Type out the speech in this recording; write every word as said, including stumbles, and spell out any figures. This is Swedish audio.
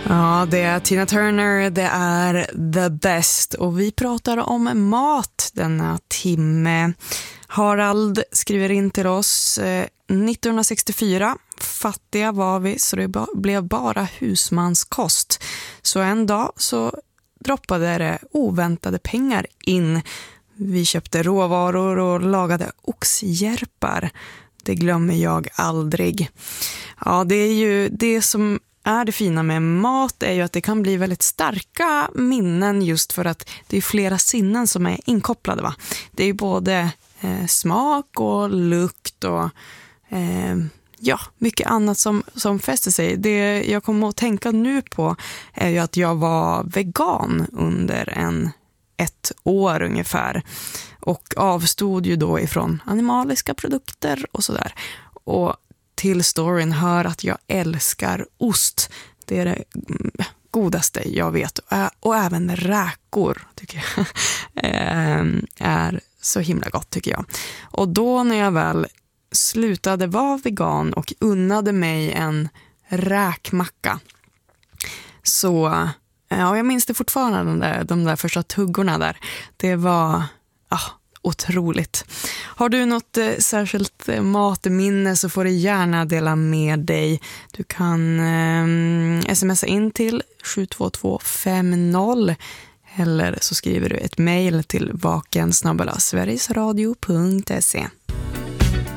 Ja, det är Tina Turner, det är The Best och vi pratar om mat denna timme. Harald skriver in till oss eh, nittonhundrasextiofyra, fattiga var vi så det ba- blev bara husmanskost. Så en dag så droppade det oväntade pengar in. Vi köpte råvaror och lagade oxjärpar. Det glömmer jag aldrig. Ja, det är ju det som är det fina med mat är ju att det kan bli väldigt starka minnen just för att det är flera sinnen som är inkopplade, va? Det är ju både eh, smak och lukt och eh, ja, mycket annat som, som fäster sig. Det jag kommer att tänka nu på är ju att jag var vegan under en ett år ungefär och avstod ju då ifrån animaliska produkter och sådär. Och till storyn hör att jag älskar ost. Det är det godaste jag vet. Och även räkor tycker jag är så himla gott tycker jag. Och då när jag väl slutade vara vegan och unnade mig en räkmacka så, ja, jag minns det fortfarande de där, de där första tuggorna där. Det var ja, otroligt. Har du något eh, särskilt eh, matminne så får du gärna dela med dig. Du kan eh, smsa in till sju två två fem noll eller så skriver du ett mejl till vaken snabel-a sverigesradio punkt se.